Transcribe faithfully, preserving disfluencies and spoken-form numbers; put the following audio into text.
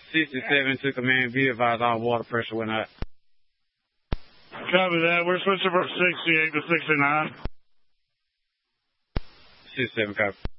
sixty-seven to command. Be advised all water pressure went up. Copy that. We're switching from sixty-eight to sixty-nine. sixty-seven, copy.